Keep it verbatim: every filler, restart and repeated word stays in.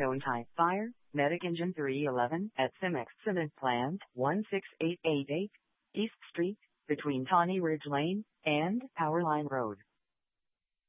Known type fire, Medic Engine three eleven at Cimex Cement Plant one six eight eight eight East Street, between Tawny Ridge Lane and Powerline Road.